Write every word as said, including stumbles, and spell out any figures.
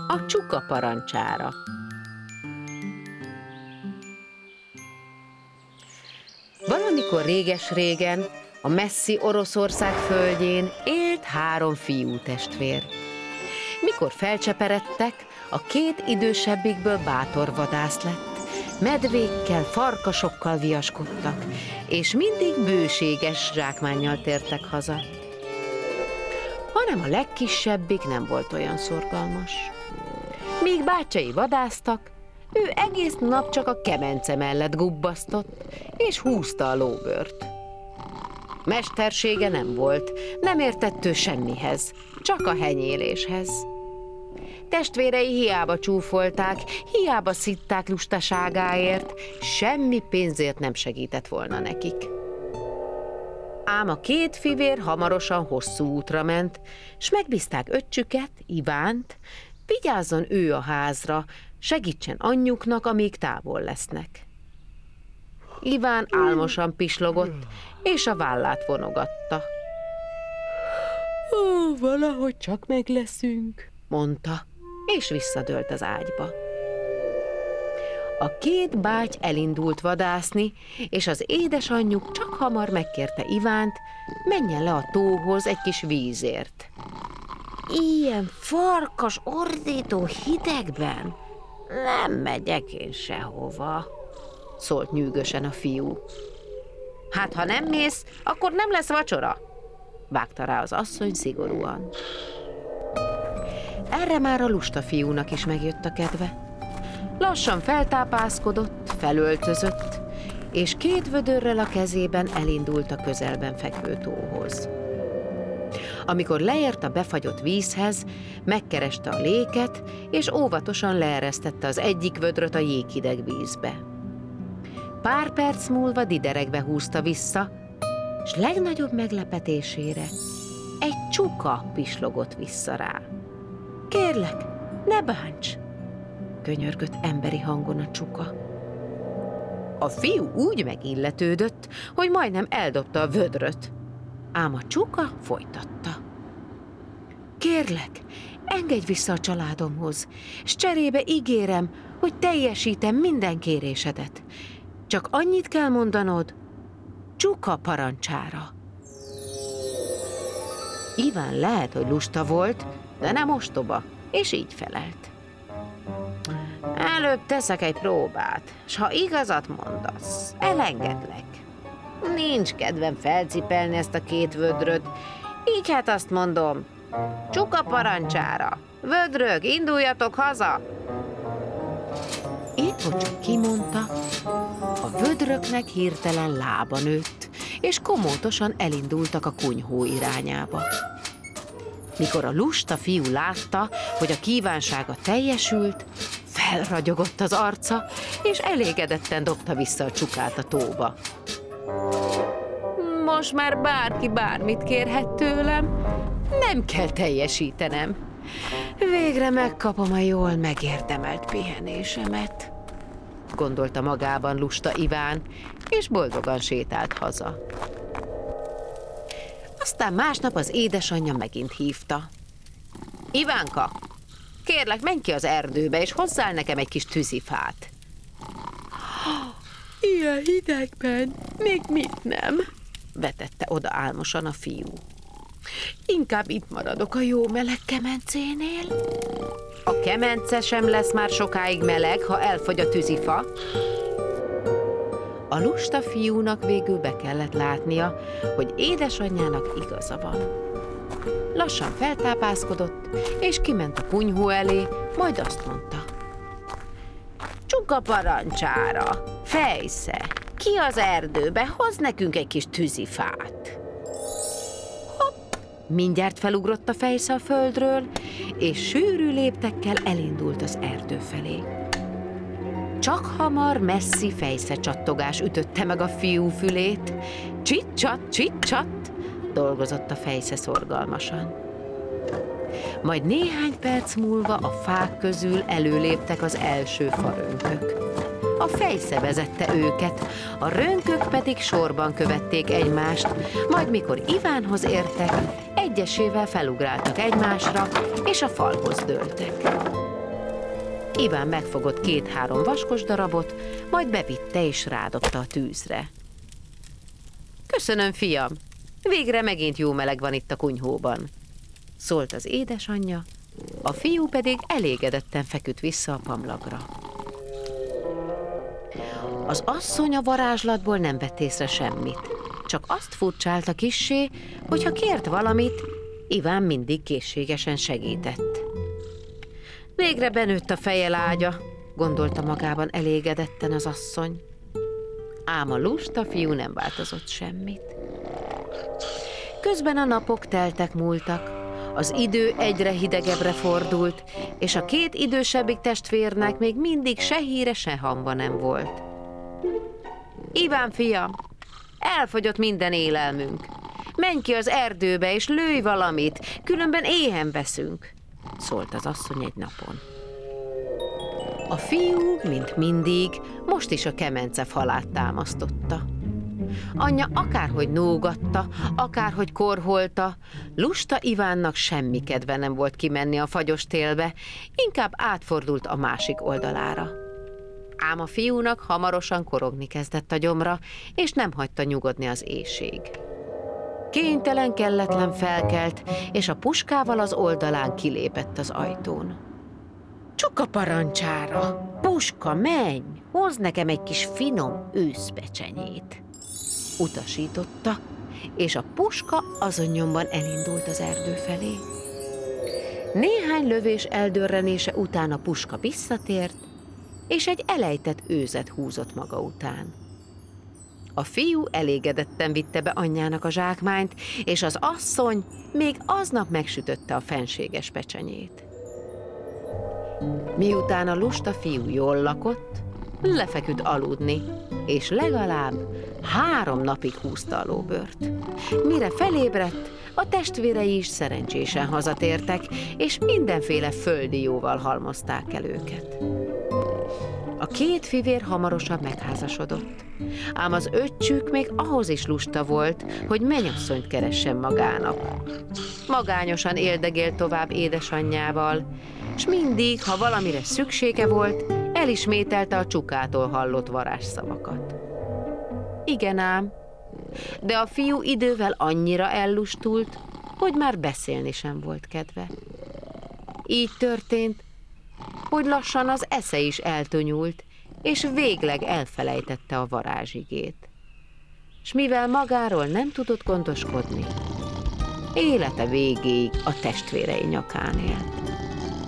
a csuka parancsára. Valamikor réges-régen, a messzi Oroszország földjén élt három fiú testvér. Mikor felcseperedtek, a két idősebbikből bátor vadász lett. Medvékkel, farkasokkal viaskodtak, és mindig bőséges zsákmánnyal tértek haza. Hanem a legkisebbik nem volt olyan szorgalmas. Míg bátyai vadásztak, ő egész nap csak a kemence mellett gubbasztott, és húzta a lóbört. Mestersége nem volt, nem értett ő semmihez, csak a henyéléshez. Testvérei hiába csúfolták, hiába szitták lustaságáért, semmi pénzért nem segített volna nekik. Ám a két fivér hamarosan hosszú útra ment, s megbízták öccsüket, Ivánt, vigyázzon ő a házra, segítsen anyjuknak, amíg távol lesznek. Iván álmosan pislogott, és a vállát vonogatta. Ó, valahogy csak meg leszünk, mondta, és visszadőlt az ágyba. A két báty elindult vadászni, és az édesanyjuk csak hamar megkérte Ivánt, menjen le a tóhoz egy kis vízért. Ilyen farkas, ordító hidegben nem megyek én sehova, szólt nyűgösen a fiú. Hát, ha nem mész, akkor nem lesz vacsora, vágta rá az asszony szigorúan. Erre már a lusta fiúnak is megjött a kedve. Lassan feltápászkodott, felöltözött, és két vödörrel a kezében elindult a közelben fekvő tóhoz. Amikor leért a befagyott vízhez, megkereste a léket, és óvatosan leeresztette az egyik vödröt a jéghideg vízbe. Pár perc múlva dideregve húzta vissza, s legnagyobb meglepetésére egy csuka pislogott vissza rá. Kérlek, ne bánts! Könyörgött emberi hangon a csuka. A fiú úgy megilletődött, hogy majdnem eldobta a vödröt, ám a csuka folytatta. Kérlek, engedj vissza a családomhoz, s cserébe ígérem, hogy teljesítem minden kérésedet. Csak annyit kell mondanod, csuka parancsára. Iván lehet, hogy lusta volt, de nem ostoba, és így felelt. Előbb teszek egy próbát, s ha igazat mondasz, elengedlek. Nincs kedvem felcipelni ezt a két vödröt, így hát azt mondom, csuka parancsára, vödrök, induljatok haza! Épp hogy csak kimondta, a vödröknek hirtelen lába nőtt, és komótosan elindultak a kunyhó irányába. Mikor a lusta fiú látta, hogy a kívánsága teljesült, felragyogott az arca, és elégedetten dobta vissza a csukát a tóba. Most már bárki bármit kérhet tőlem, nem kell teljesítenem. Végre megkapom a jól megérdemelt pihenésemet, gondolta magában lusta Iván, és boldogan sétált haza. Aztán másnap az édesanyja megint hívta. Ivánka, kérlek, menj ki az erdőbe, és hozzál nekem egy kis tűzifát. Ilyen hidegben még mit nem? Vetette oda álmosan a fiú. Inkább itt maradok a jó meleg kemencénél. A kemence sem lesz már sokáig meleg, ha elfogy a tűzifa. A lusta fiúnak végül be kellett látnia, hogy édesanyjának igaza van. Lassan feltápászkodott, és kiment a kunyhó elé, majd azt mondta. Csuka parancsára, fejsze, ki az erdőbe, hoz nekünk egy kis tűzifát. Hopp! Mindjárt felugrott a fejsze a földről, és sűrű léptekkel elindult az erdő felé. Csak hamar messzi fejszecsattogás ütötte meg a fiú fülét. Csit-csat, csit-csat, dolgozott a fejsze szorgalmasan. Majd néhány perc múlva a fák közül előléptek az első farönkök. A fejsze vezette őket, a rönkök pedig sorban követték egymást, majd mikor Ivánhoz értek, egyesével felugráltak egymásra, és a falhoz dőltek. Iván megfogott két-három vaskos darabot, majd bevitte és rádobta a tűzre. Köszönöm, fiam, végre megint jó meleg van itt a kunyhóban, szólt az édesanyja, a fiú pedig elégedetten feküdt vissza a pamlagra. Az asszony a varázslatból nem vett észre semmit, csak azt furcsálta kissé, hogy ha kért valamit, Iván mindig készségesen segített. Végre benőtt a feje lágya, gondolta magában elégedetten az asszony. Ám a lusta fiú nem változott semmit. Közben a napok teltek múltak, az idő egyre hidegebbre fordult, és a két idősebbik testvérnek még mindig se híre, se hangja nem volt. Iván, fiam, elfogyott minden élelmünk. Menj ki az erdőbe, és lőj valamit, különben éhen veszünk, szólt az asszony egy napon. A fiú, mint mindig, most is a kemence falát támasztotta. Anyja akárhogy nógatta, akárhogy korholta, lusta Ivánnak semmi kedve nem volt kimenni a fagyos télbe, inkább átfordult a másik oldalára. Ám a fiúnak hamarosan korogni kezdett a gyomra, és nem hagyta nyugodni az éhség. Kénytelen, kelletlen felkelt, és a puskával az oldalán kilépett az ajtón. Csuka parancsára! Puska, menj! Hozz nekem egy kis finom őszpecsenyét! Utasította, és a puska azon nyomban elindult az erdő felé. Néhány lövés eldörrenése után a puska visszatért, és egy elejtett őzet húzott maga után. A fiú elégedetten vitte be anyjának a zsákmányt, és az asszony még aznap megsütötte a fenséges pecsenyét. Miután a lusta fiú jól lakott, lefeküdt aludni, és legalább három napig húzta a lóbört. Mire felébredt, a testvérei is szerencsésen hazatértek, és mindenféle földi jóval halmozták el őket. A két fivér hamarosan megházasodott, ám az öccsük még ahhoz is lusta volt, hogy mennyasszonyt keressen magának. Magányosan éldegélt tovább édesanyjával, s mindig, ha valamire szüksége volt, elismételte a csukától hallott varázsszavakat. Igen ám, de a fiú idővel annyira ellustult, hogy már beszélni sem volt kedve. Így történt, hogy lassan az esze is eltonyult, és végleg elfelejtette a varázsigét. S mivel magáról nem tudott gondoskodni, élete végéig a testvérei nyakán élt.